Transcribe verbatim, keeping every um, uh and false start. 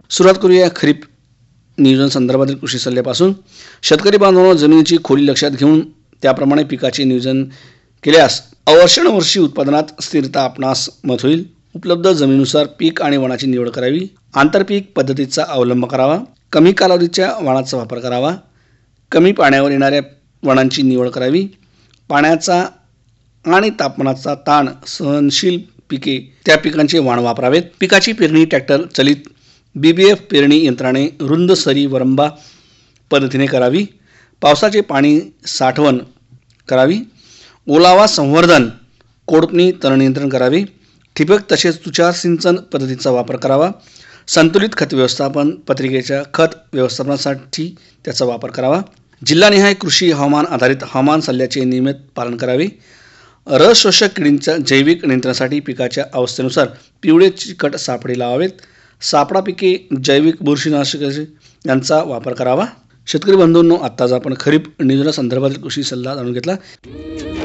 सुरुवात करूया खरीप नियोजन संदर्भातील कृषी सल्ल्यापासून. शेतकरी बांधवांनो, जमिनीची खोली लक्षात घेऊन त्याप्रमाणे पिकाचे नियोजन केल्यास वर्षानुवर्षी उत्पादनात स्थिरता आपणास मत होईल. उपलब्ध जमिनीनुसार पीक आणि वनाची निवड करावी. आंतरपीक पद्धतीचा अवलंब करावा. कमी कालावधीच्या वनाचा वापर करावा. कमी पाण्यावर येणाऱ्या वनांची निवड करावी. पाण्याचा आणि तापमानाचा ताण सहनशील पिके त्या पिकांचे वाण वापरावेत. पिकाची पेरणी ट्रॅक्टर चलित बी बी एफ पेरणी यंत्राने रुंद सरी वरंबा पद्धतीने करावी. पावसाचे पाणी साठवण करावी. ओलावा संवर्धन, कोळपणी, तण नियंत्रण करावे. ठिबक तसेच तुषार सिंचन पद्धतीचा वापर करावा. संतुलित खत व्यवस्थापन पत्रिकेच्या खत व्यवस्थापनासाठी त्याचा वापर करावा. जिल्हानिहाय कृषी हवामान आधारित हवामान सल्ल्याचे नियमित पालन करावे. रस शोषक किडींच्या जैविक नियंत्रणासाठी पिकाच्या अवस्थेनुसार पिवळे चिकट सापळे लावावेत. सापळा पिके, जैविक बुरशीनाशके यांचा वापर करावा. शेतकरी बंधूंनो, आत्ताच आपण खरीप नियोजनासंदर्भातील कृषी सल्ला जाणून घेतला.